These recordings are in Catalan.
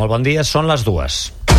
Molt bon dia, són les 2.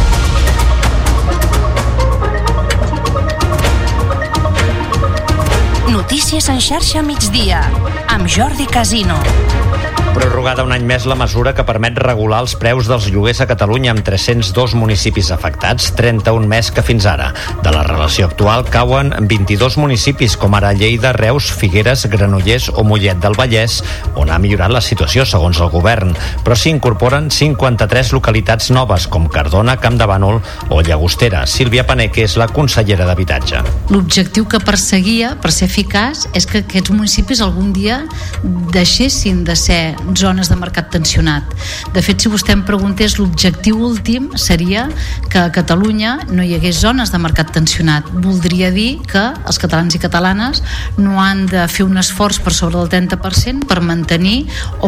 Notícies en xarxa migdia, amb Jordi Casino. Prorrogada un any més la mesura que permet regular els preus dels lloguers a Catalunya amb 302 municipis afectats, 31 més que fins ara. De la relació actual cauen 22 municipis com ara Lleida, Reus, Figueres, Granollers o Mollet del Vallès, on ha millorat la situació segons el govern, però s'hi incorporen 53 localitats noves com Cardona, Campdevànol o Llagostera. Sílvia Paneque és la consellera d'Habitatge. L'objectiu que perseguia, per ser eficaç, és que aquests municipis algun dia deixessin de ser zones de mercat tensionat. De fet, si vostè em preguntés, l'objectiu últim seria que a Catalunya no hi hagués zones de mercat tensionat. Voldria dir que els catalans i catalanes no han de fer un esforç per sobre del 30% per mantenir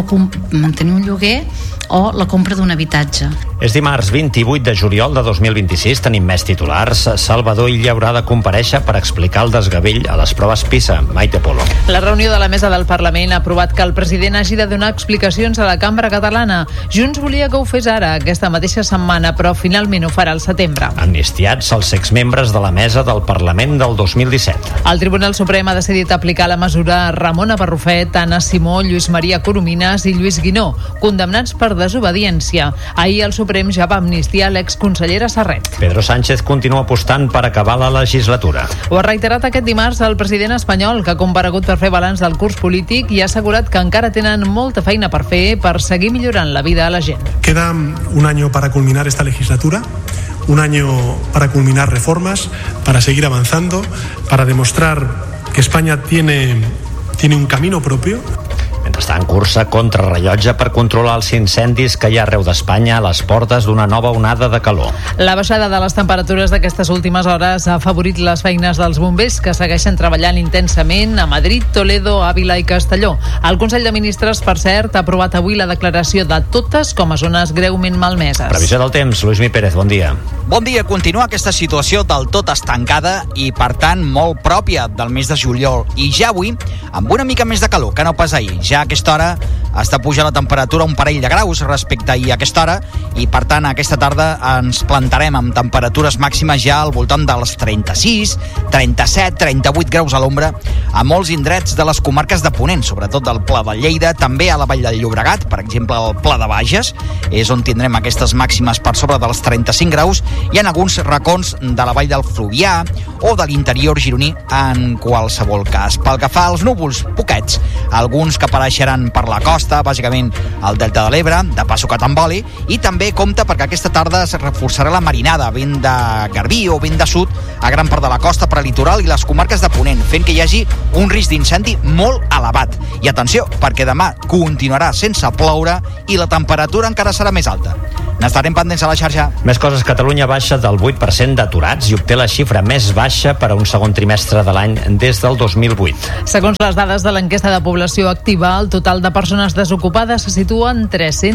un lloguer o la compra d'un habitatge. És dimarts 28 de juliol de 2026, tenim més titulars. Salvador Illa haurà de comparèixer per explicar el desgavell a les proves PISA. Maite Polo. La reunió de la mesa del Parlament ha aprovat que el president hagi de donar explicacions a la cambra catalana. Junts volia que ho fes ara, aquesta mateixa setmana, però finalment ho farà al setembre. Amnistiats els exmembres de la mesa del Parlament del 2017. El Tribunal Suprem ha decidit aplicar la mesura a Ramona Barrufet, Anna Simó, Lluís Maria Coromines i Lluís Guinó, condemnats per desobediència. Ahir el Suprem ja va amnistiar l'exconsellera Serret. Pedro Sánchez continua apostant per acabar la legislatura. Ho ha reiterat aquest dimarts el president espanyol, que ha comparegut per fer balanç del curs polític i ha assegurat que encara tenen molta feina per fer per seguir millorant la vida a la gent. Queda un año para culminar esta legislatura, un año para culminar reformas, para seguir avanzando, para demostrar que España tiene un camino propio. Mentrestant, cursa contra rellotge per controlar els incendis que hi ha arreu d'Espanya a les portes d'una nova onada de calor. La baixada de les temperatures d'aquestes últimes hores ha afavorit les feines dels bombers, que segueixen treballant intensament a Madrid, Toledo, Àvila i Castelló. El Consell de Ministres, per cert, ha aprovat avui la declaració de totes com a zones greument malmeses. Previsió del temps, Luismi Pérez, bon dia. Bon dia. Continua aquesta situació del tot estancada i, per tant, molt pròpia del mes de juliol. I ja avui, amb una mica més de calor que no pas ahir. Ja a aquesta hora està pujant la temperatura un parell de graus respecte a ahir a aquesta hora i, per tant, aquesta tarda ens plantarem amb temperatures màximes ja al voltant dels 36, 37, 38 graus a l'ombra a molts indrets de les comarques de Ponent, sobretot del Pla de Lleida, també a la Vall del Llobregat, per exemple, el Pla de Bages, és on tindrem aquestes màximes per sobre dels 35 graus, i en alguns racons de la Vall del Fluvià o de l'interior gironí en qualsevol cas. Pel que fa als núvols, poquets, alguns que apareixeran per la costa, bàsicament al Delta de l'Ebre, de passo que t'emboli, i també compta perquè aquesta tarda es reforçarà la marinada, vent de Garbí o vent de sud a gran part de la costa prelitoral i les comarques de Ponent, fent que hi hagi un risc d'incendi molt elevat. I atenció, perquè demà continuarà sense ploure i la temperatura encara serà més alta. N'estarem pendents a la xarxa. Més coses. Catalunya baixa del 8% d'aturats i obté la xifra més baixa per a un segon trimestre de l'any des del 2008. Segons les dades de l'enquesta de població activa, el total de persones desocupades se situa en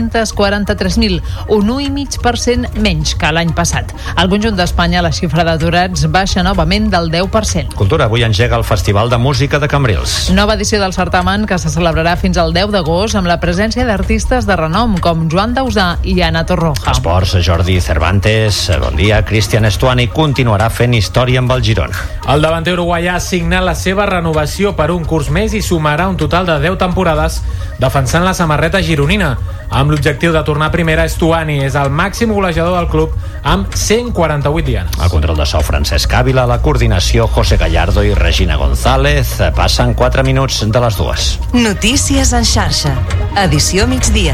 343.000, un 1,5% menys que l'any passat. Al conjunt d'Espanya, la xifra d'aturats baixa novament del 10%. Cultura avui engega el Festival de Música de Cambrils. Nova edició del certamen que se celebrarà fins al 10 d'agost amb la presència d'artistes de renom com Joan Dausà i Ana Torroja. Esports, Jordi Cervantes, bon dia. Cristian Estuani continuarà fent història amb el Girona. El davanter uruguaià ha signat la seva renovació per un curs més i sumarà un total de 10 temporades defensant la samarreta gironina. Amb l'objectiu de tornar a primera, Estuani és el màxim golejador del club amb 148 dianes. El control de so, Francesc Ávila, la coordinació, José Gallardo i Regina González. Passen 4 minuts de les 2. Notícies en xarxa. Edició migdia.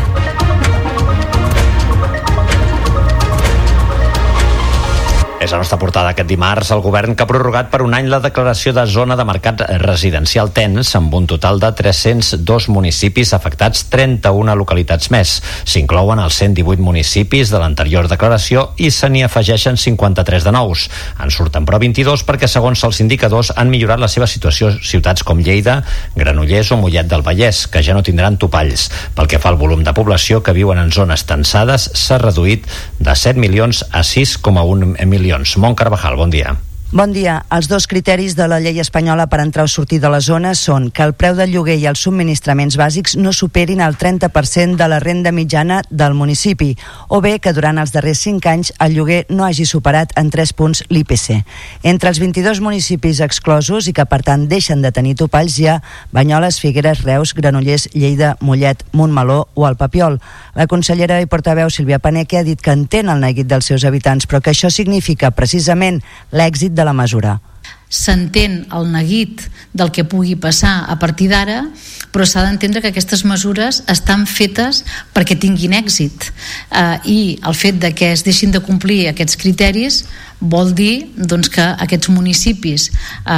És la nostra portada aquest dimarts. El govern que ha prorrogat per un any la declaració de zona de mercat residencial TENS amb un total de 302 municipis afectats, 31 localitats més. S'inclouen els 118 municipis de l'anterior declaració i se n'hi afegeixen 53 de nous. En surten però 22 perquè, segons els indicadors, han millorat la seva situació ciutats com Lleida, Granollers o Mollet del Vallès, que ja no tindran topalls. Pel que fa al volum de població que viuen en zones tensades, s'ha reduït de 7 milions a 6,1 milions. Mont Carvajal, bon dia. Bon dia. Els dos criteris de la llei espanyola per entrar o sortir de la zona són que el preu del lloguer i els subministraments bàsics no superin el 30% de la renda mitjana del municipi, o bé que durant els darrers 5 anys el lloguer no hagi superat en 3 punts l'IPC. Entre els 22 municipis exclosos i que per tant deixen de tenir topalls hi ha Banyoles, Figueres, Reus, Granollers, Lleida, Mollet, Montmeló o el Papiol. La consellera i portaveu Sílvia Paneque ha dit que entén el neguit dels seus habitants, però que això significa precisament l'èxit de la mesura. S'entén el neguit del que pugui passar a partir d'ara, però s'ha d'entendre que aquestes mesures estan fetes perquè tinguin èxit, i el fet de que es deixin de complir aquests criteris vol dir que aquests municipis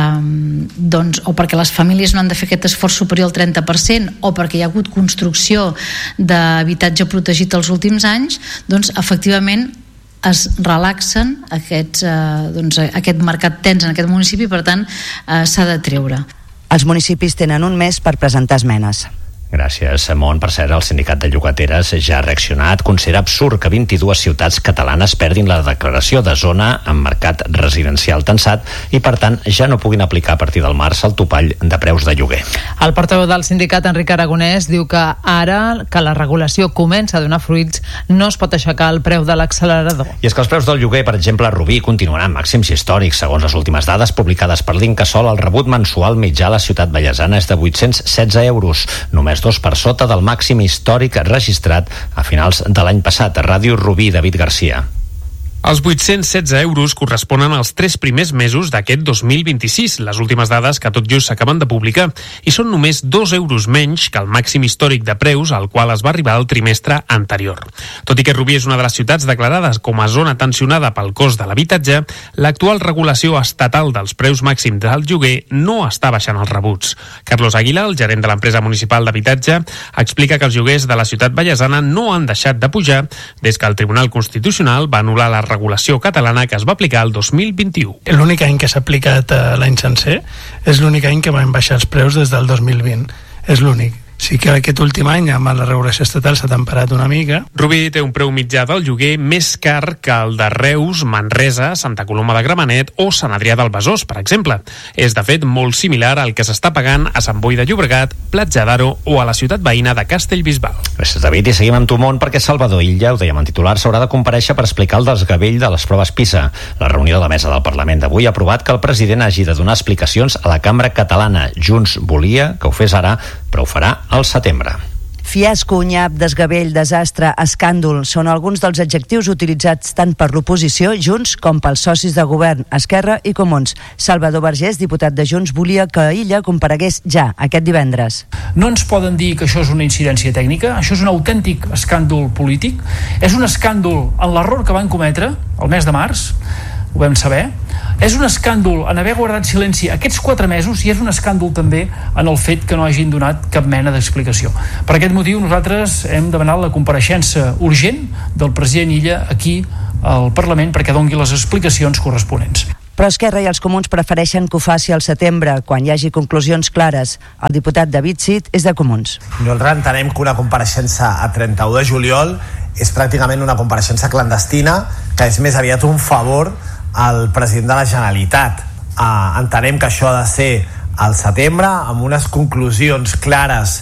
o perquè les famílies no han de fer aquest esforç superior al 30% o perquè hi ha hagut construcció d'habitatge protegit els últims anys, efectivament es relaxen aquest mercat tens en aquest municipi, per tant s'ha de treure. Els municipis tenen un mes per presentar esmenes. Gràcies, Simón. Per cert, el sindicat de llogateres ja ha reaccionat. Considera absurd que 22 ciutats catalanes perdin la declaració de zona amb mercat residencial tensat i, per tant, ja no puguin aplicar a partir del març el topall de preus de lloguer. El portaveu del sindicat, Enric Aragonès, diu que ara que la regulació comença a donar fruits no es pot aixecar el preu de l'accelerador. I és que els preus del lloguer, per exemple, a Rubí continuaran màxims històrics. Segons les últimes dades publicades per l'Incasòl, el rebut mensual mitjà a la ciutat vallesana és de 816 euros, només 2 per sota del màxim històric registrat a finals de l'any passat. A Ràdio Rubí, David Garcia. Els 816 euros corresponen als 3 primers mesos d'aquest 2026, les últimes dades que tot just s'acaben de publicar, i són només 2 euros menys que el màxim històric de preus al qual es va arribar el trimestre anterior. Tot i que Rubí és una de les ciutats declarades com a zona tensionada pel cost de l'habitatge, l'actual regulació estatal dels preus màxims del lloguer no està baixant els rebuts. Carlos Aguilar, el gerent de l'empresa municipal d'habitatge, explica que els lloguers de la ciutat vallesana no han deixat de pujar des que el Tribunal Constitucional va anul·lar la regulació catalana que es va aplicar el 2021. L'únic any que s'ha aplicat l'any sencer és l'únic any que van baixar els preus des del 2020. És l'únic. Sí que aquest últim any amb la regulació estatal s'ha temperat una mica. Rubí té un preu mitjà del lloguer més car que el de Reus, Manresa, Santa Coloma de Gramenet o Sant Adrià del Besòs, per exemple. És, de fet, molt similar al que s'està pagant a Sant Boi de Llobregat, Platja d'Aro o a la ciutat veïna de Castellbisbal. Gràcies, David. I seguim amb tu, Mont, perquè Salvador Illa, ho dèiem en titular, s'haurà de comparèixer per explicar el desgavell de les proves PISA. La reunió de la mesa del Parlament d'avui ha aprovat que el president hagi de donar explicacions a la cambra catalana. Junts volia que ho fes ara, però ho farà al setembre. Fiasco, nyap, desgavell, desastre, escàndol són alguns dels adjectius utilitzats tant per l'oposició, Junts, com pels socis de govern, Esquerra i Comuns. Salvador Vergés, diputat de Junts, volia que Illa comparegués ja aquest divendres. No ens poden dir que això és una incidència tècnica, això és un autèntic escàndol polític, és un escàndol en l'error que van cometre el mes de març, ho vam saber, és un escàndol en haver guardat silenci aquests 4 mesos i és un escàndol també en el fet que no hagin donat cap mena d'explicació. Per aquest motiu nosaltres hem demanat la compareixença urgent del president Illa aquí al Parlament perquè doni les explicacions corresponents. Però Esquerra i els Comuns prefereixen que ho faci al setembre, quan hi hagi conclusions clares. El diputat David Cid és de Comuns. Nosaltres entenem que una compareixença a 31 de juliol és pràcticament una compareixença clandestina, que és més aviat un favor al president de la Generalitat. Entenem que això ha de ser al setembre, amb unes conclusions clares